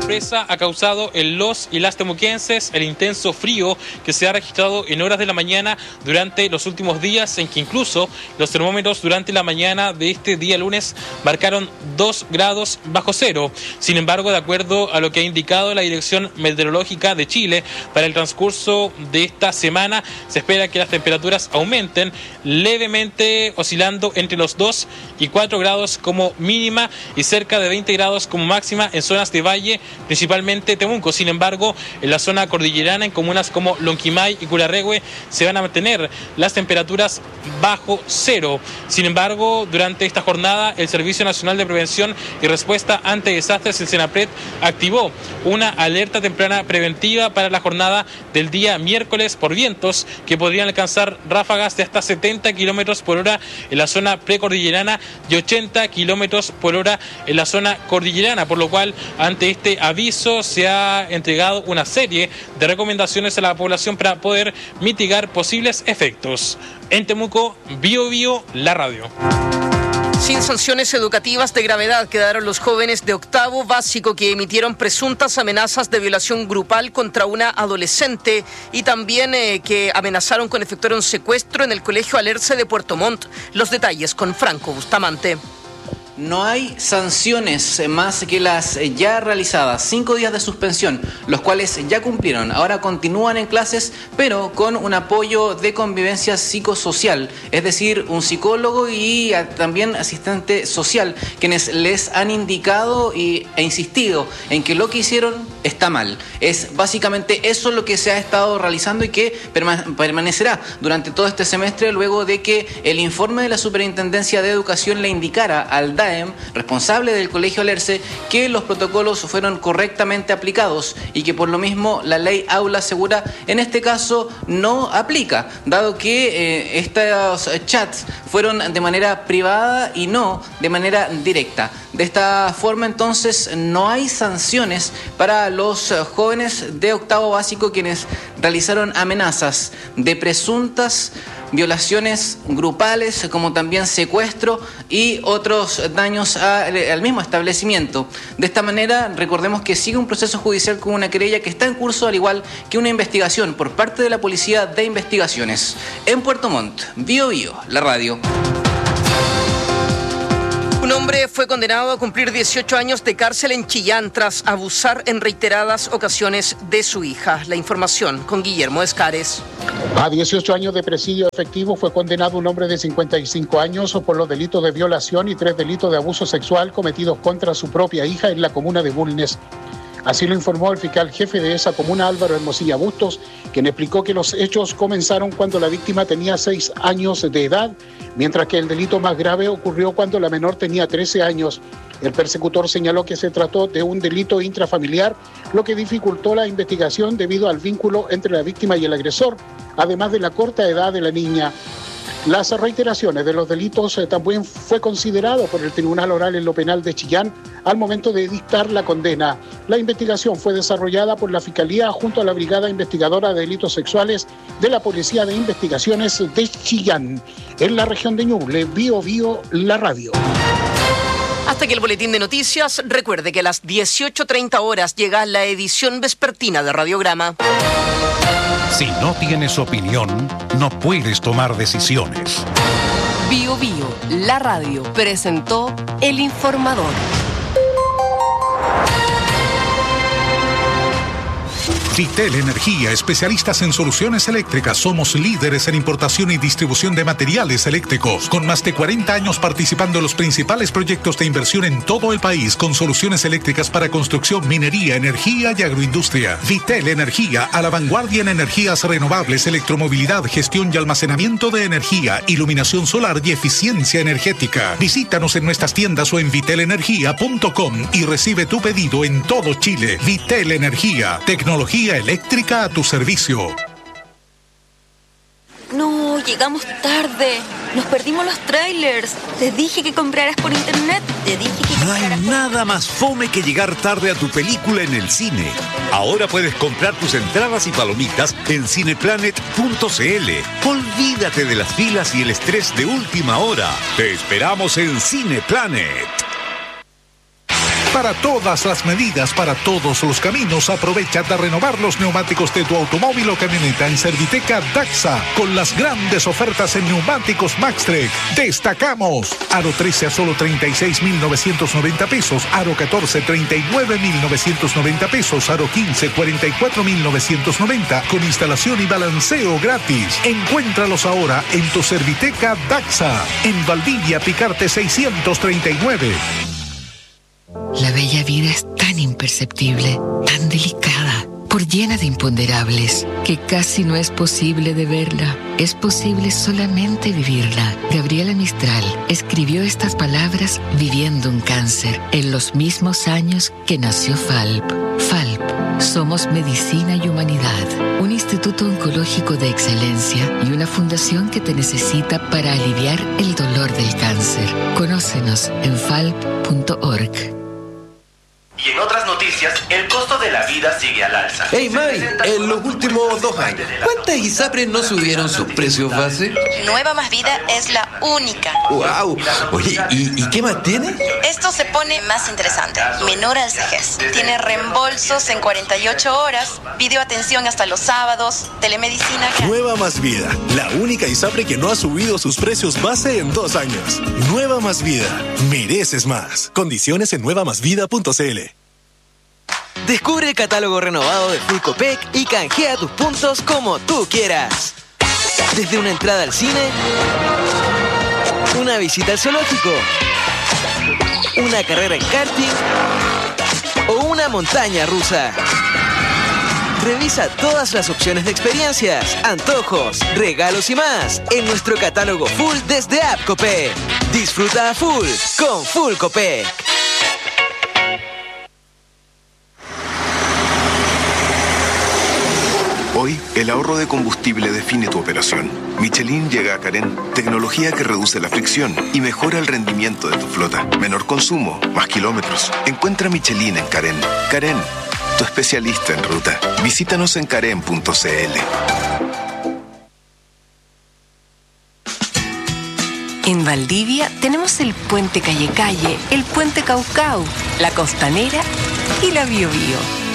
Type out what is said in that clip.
sorpresa ha causado en los y las temuquenses el intenso frío que se ha registrado en horas de la mañana durante los últimos días, en que incluso los termómetros durante la mañana de este día lunes marcaron 2 grados bajo cero. Sin embargo, de acuerdo a lo que ha indicado la Dirección Meteorológica de Chile, para el transcurso de esta semana se espera que las temperaturas aumenten levemente, oscilando entre los 2 y 4 grados como mínima y cerca de 20 grados como máxima en zonas de valle, principalmente Temuco. Sin embargo, en la zona cordillerana, en comunas como Lonquimay y Curarrehue, se van a mantener las temperaturas bajo cero. Sin embargo, durante esta jornada, el Servicio Nacional de Prevención y Respuesta ante Desastres, el SENAPRED, activó una alerta temprana preventiva para la jornada del día miércoles por vientos que podrían alcanzar ráfagas de hasta 70 kilómetros por hora en la zona precordillerana y 80 kilómetros por hora en la zona cordillerana, por lo cual ante este aviso se ha entregado una serie de recomendaciones a la población para poder mitigar posibles efectos. En Temuco, Bio Bio, la radio. Sin sanciones educativas de gravedad quedaron los jóvenes de octavo básico que emitieron presuntas amenazas de violación grupal contra una adolescente y también que amenazaron con efectuar un secuestro en el Colegio Alerce de Puerto Montt. Los detalles con Franco Bustamante. No hay sanciones más que las ya realizadas, 5 días de suspensión, los cuales ya cumplieron. Ahora continúan en clases, pero con un apoyo de convivencia psicosocial, es decir, un psicólogo y también asistente social, quienes les han indicado e insistido en que lo que hicieron está mal. Es básicamente eso lo que se ha estado realizando y que permanecerá durante todo este semestre, luego de que el informe de la Superintendencia de Educación le indicara al DAEM, responsable del Colegio Alerce, que los protocolos fueron correctamente aplicados y que por lo mismo la ley Aula Segura en este caso no aplica, dado que estos chats fueron de manera privada y no de manera directa. De esta forma, entonces, no hay sanciones para los jóvenes de octavo básico quienes realizaron amenazas de presuntas violaciones grupales, como también secuestro y otros daños al mismo establecimiento. De esta manera, recordemos que sigue un proceso judicial con una querella que está en curso, al igual que una investigación por parte de la Policía de Investigaciones. En Puerto Montt, Bio Bio, la radio. Un hombre fue condenado a cumplir 18 años de cárcel en Chillán tras abusar en reiteradas ocasiones de su hija. La información con Guillermo Escares. A 18 años de presidio efectivo fue condenado un hombre de 55 años por los delitos de violación y 3 delitos de abuso sexual cometidos contra su propia hija en la comuna de Bulnes. Así lo informó el fiscal jefe de esa comuna, Álvaro Hermosilla Bustos, quien explicó que los hechos comenzaron cuando la víctima tenía 6 años de edad, mientras que el delito más grave ocurrió cuando la menor tenía 13 años. El persecutor señaló que se trató de un delito intrafamiliar, lo que dificultó la investigación debido al vínculo entre la víctima y el agresor, además de la corta edad de la niña. Las reiteraciones de los delitos también fue considerado por el Tribunal Oral en lo Penal de Chillán al momento de dictar la condena. La investigación fue desarrollada por la Fiscalía junto a la Brigada Investigadora de Delitos Sexuales de la Policía de Investigaciones de Chillán. En la región de Ñuble, Bio Bio, la radio. Hasta aquí el boletín de noticias. Recuerde que a las 18:30 horas llega la edición vespertina de Radiograma. Si no tienes opinión, no puedes tomar decisiones. Bio Bio, la radio, presentó El Informador. Vitel Energía, especialistas en soluciones eléctricas. Somos líderes en importación y distribución de materiales eléctricos, con más de 40 años participando en los principales proyectos de inversión en todo el país, con soluciones eléctricas para construcción, minería, energía y agroindustria. Vitel Energía, a la vanguardia en energías renovables, electromovilidad, gestión y almacenamiento de energía, iluminación solar y eficiencia energética. Visítanos en nuestras tiendas o en vitelenergia.com y recibe tu pedido en todo Chile. Vitel Energía, tecnología eléctrica a tu servicio. No, llegamos tarde. Nos perdimos los trailers. Te dije que compraras por internet. Te dije que No hay nada más fome que llegar tarde a tu película en el cine. Ahora puedes comprar tus entradas y palomitas en cineplanet.cl. Olvídate de las filas y el estrés de última hora. Te esperamos en Cineplanet. Para todas las medidas, para todos los caminos, aprovecha de renovar los neumáticos de tu automóvil o camioneta en Serviteca Daxa, con las grandes ofertas en neumáticos Maxtrek. Destacamos: aro 13 a solo 36.990 pesos, aro 14 39.990 pesos, aro 15 44.990 con instalación y balanceo gratis. Encuéntralos ahora en tu Serviteca Daxa, en Valdivia Picarte 639. La bella vida es tan imperceptible, tan delicada, por llena de imponderables, que casi no es posible de verla. Es posible solamente vivirla. Gabriela Mistral escribió estas palabras viviendo un cáncer, en los mismos años que nació FALP. FALP, somos medicina y humanidad, un instituto oncológico de excelencia y una fundación que te necesita para aliviar el dolor del cáncer. Conócenos en falp.org. Y en otras noticias, el costo de la vida sigue al alza. Hey May, en los últimos 2 años, ¿cuántas ISAPRES no subieron sus precios base? Nueva Más Vida es la única. ¡Wow! Oye, ¿y qué más tiene? Esto se pone más interesante. Menor al CEGES. Tiene reembolsos en 48 horas, videoatención hasta los sábados, telemedicina... Nueva Más Vida, la única ISAPRE que no ha subido sus precios base en 2 años. Nueva Más Vida, mereces más. Condiciones en nuevamásvida.cl. Descubre el catálogo renovado de Full Copec y canjea tus puntos como tú quieras. Desde una entrada al cine, una visita al zoológico, una carrera en karting o una montaña rusa. Revisa todas las opciones de experiencias, antojos, regalos y más en nuestro catálogo Full desde App Copec. Disfruta a full con Full Copec. Hoy, el ahorro de combustible define tu operación. Michelin llega a Carén, tecnología que reduce la fricción y mejora el rendimiento de tu flota. Menor consumo, más kilómetros. Encuentra Michelin en Carén. Carén, tu especialista en ruta. Visítanos en carén.cl. En Valdivia tenemos el Puente Calle Calle, el Puente Caucao, la Costanera y la Biobío.